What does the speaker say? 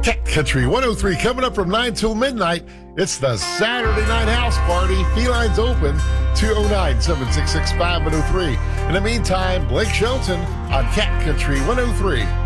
Cat Country 103 coming up from 9 till midnight. It's the Saturday Night House Party. Felines open 209-766-5103. In the meantime, Blake Shelton on Cat Country 103.